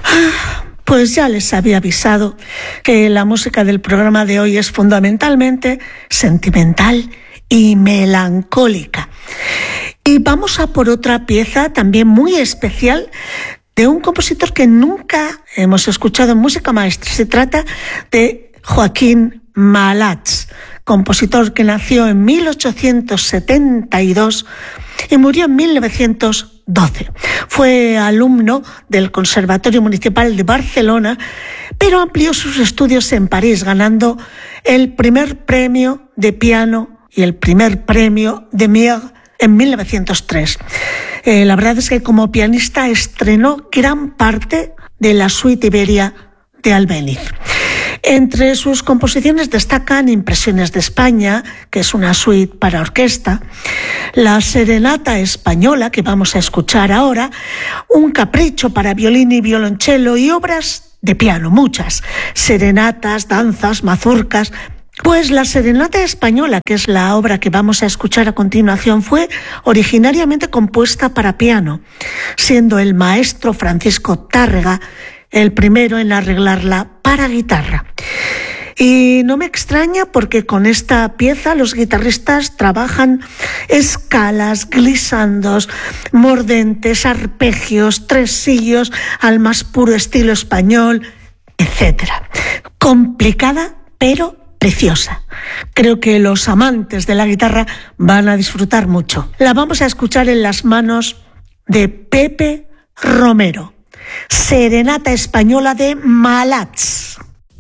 Pues ya les había avisado que la música del programa de hoy es fundamentalmente sentimental y melancólica. Y vamos a por otra pieza también muy especial de un compositor que nunca hemos escuchado en música maestra. Se trata de Joaquín Malats, compositor que nació en 1872 y murió en 1912. Fue alumno del Conservatorio Municipal de Barcelona, pero amplió sus estudios en París, ganando el primer premio de piano y el primer premio de Mier en 1903. La verdad es que como pianista estrenó gran parte de la suite Iberia de Albéniz. Entre sus composiciones destacan Impresiones de España, que es una suite para orquesta, la Serenata Española, que vamos a escuchar ahora, un capricho para violín y violonchelo y obras de piano, muchas, serenatas, danzas, mazurcas. Pues la Serenata Española, que es la obra que vamos a escuchar a continuación, fue originariamente compuesta para piano, siendo el maestro Francisco Tárrega el primero en arreglarla para guitarra. Y no me extraña porque con esta pieza los guitarristas trabajan escalas, glissandos, mordentes, arpegios, tresillos al más puro estilo español, etc. Complicada, pero preciosa. Creo que los amantes de la guitarra van a disfrutar mucho. La vamos a escuchar en las manos de Pepe Romero. Serenata Española de Malats.